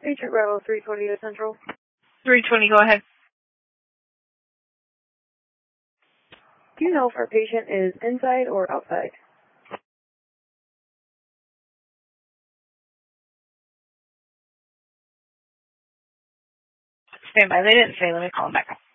Agent Bravo 320 to Central. 320, go ahead. Do you know if our patient is inside or outside? Stand by. They didn't say. Let me call them back.